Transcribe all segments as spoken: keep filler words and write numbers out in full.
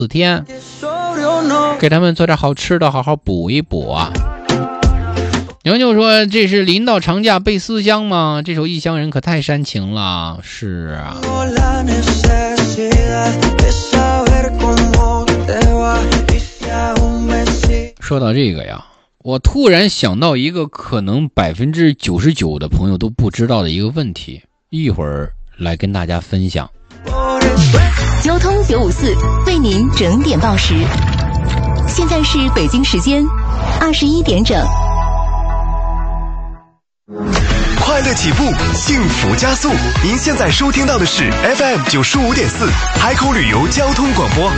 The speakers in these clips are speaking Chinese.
四天，给他们做点好吃的，好好补一补啊。牛牛说，这是临到长假背思乡吗？这首《异乡人》可太煽情了。是啊，说到这个呀，我突然想到一个可能百分之九十九的朋友都不知道的一个问题，一会儿来跟大家分享。 交通九五四为您整点报时，现在是北京时间二十一点整。 快乐起步，幸福加速。您现在收听到的是 F M 九十五点四海口旅游交通广播。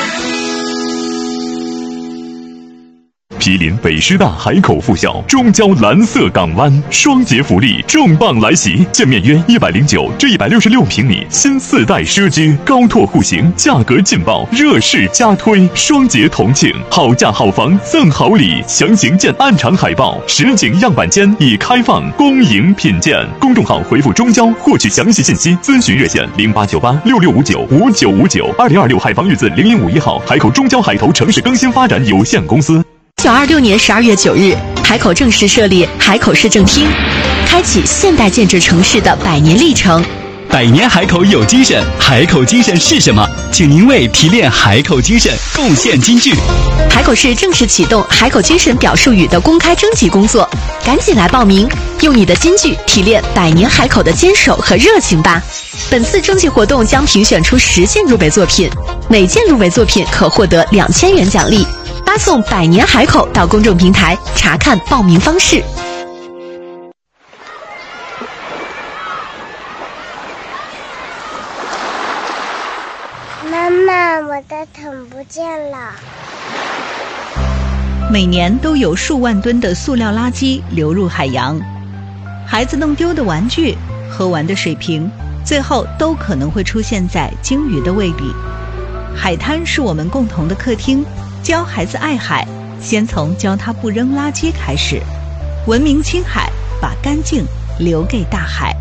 毗邻北师大海口附校中交蓝色港湾，双节福利重磅来袭，建面约一百零九至一百六十六平米新四代奢居，高拓户型，价格劲爆，热势加推，双节同庆，好价好房赠好礼，详情见暗场海报。实景样板间已开放，恭迎品鉴。公众号回复中交获取详细信息，咨询热线零八九八六六五九五九五九。二零二六海防日字零零五一号，海口中交海投城市更新发展有限公司。 一九二六年十二月九日，海口正式设立海口市政厅，开启现代建制城市的百年历程。 百年海口有精神，海口精神是什么？请您为提炼海口精神贡献金句。 海口市正式启动海口精神表述语的公开征集工作，赶紧来报名，用你的金句提炼百年海口的坚守和热情吧。本次征集活动将评选出十件入围作品，每件入围作品可获得两千元奖励。发送百年海口到公众平台查看报名方式。 妈妈，我的桶不见了。 每年都有数万吨的塑料垃圾流入海洋，孩子弄丢的玩具、喝完的水瓶，最后都可能会出现在鲸鱼的胃里。海滩是我们共同的客厅，教孩子爱海，先从教他不扔垃圾开始。文明青海，把干净留给大海。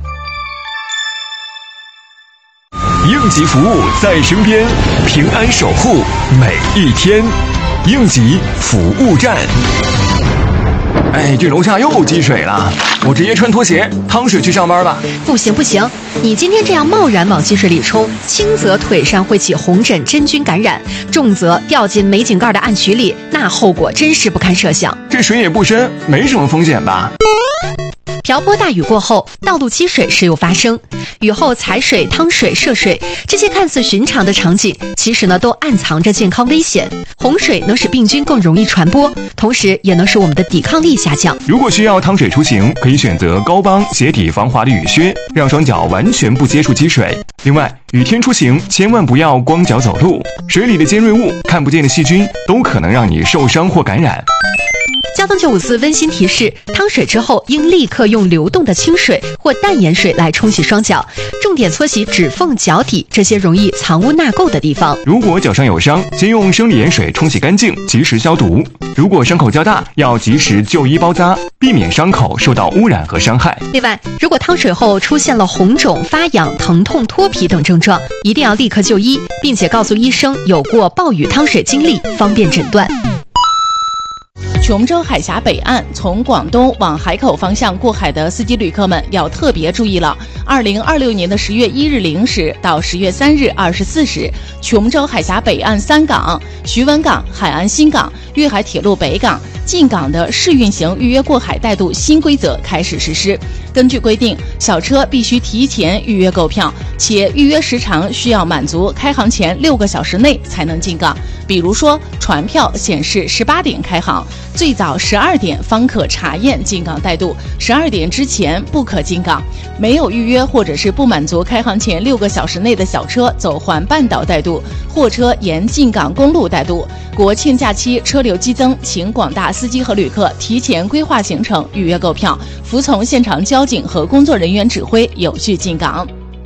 应急服务在身边，平安守护每一天。应急服务站。 哎，这楼下又积水了，我直接穿拖鞋趟水去上班吧。 不行不行，你今天这样贸然往积水里冲，轻则腿上会起红疹真菌感染，重则掉进没井盖的暗渠里，那后果真是不堪设想。 这水也不深，没什么风险吧？ 瓢泼大雨过后，道路积水时有发生。雨后踩水、趟水、涉水，这些看似寻常的场景，其实呢都暗藏着健康危险。洪水能使病菌更容易传播，同时也能使我们的抵抗力下降。 如果需要趟水出行，可以选择高帮鞋底防滑的雨靴，让双脚完全不接触积水。另外，雨天出行千万不要光脚走路，水里的尖锐物、看不见的细菌都可能让你受伤或感染。 交通九五四温馨提示：趟水之后应立刻用流动的清水或淡盐水来冲洗双脚，重点搓洗指缝、脚底这些容易藏污纳垢的地方。 如果脚上有伤，先用生理盐水冲洗干净，及时消毒。如果伤口较大，要及时就医包扎，避免伤口受到污染和伤害。 另外，如果趟水后出现了红肿、发痒、疼痛、脱皮等症状，一定要立刻就医，并且告诉医生有过暴雨趟水经历，方便诊断。 琼州海峡北岸从广东往海口方向过海的司机旅客们要特别注意了。二零二六年的十月一日零时到十月三日二十四时，琼州海峡北岸三港、徐闻港、海安新港、粤海铁路北港进港的试运行预约过海带渡新规则开始实施。根据规定，小车必须提前预约购票，且预约时长需要满足开航前六个小时内才能进港。比如说，船票显示十八点开航，最早十二点方可查验进港带渡，十二点之前不可进港。没有预约或者是不满足开航前六个小时内的小车走环半岛带渡，货车沿进港公路带渡。国庆假期车流激增，请广大司机和旅客提前规划行程，预约购票，服从现场交警和工作人员指挥，有序进港。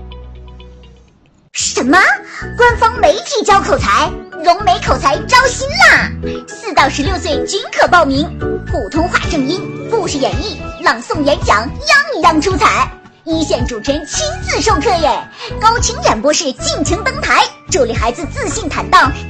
什么？官方媒体教口才？融美口才招新啦！四到十六岁均可报名，普通话正音、故事演绎、朗诵演讲，样样出彩。一线主持人亲自授课耶，高清演播室尽情登台，助力孩子自信坦荡。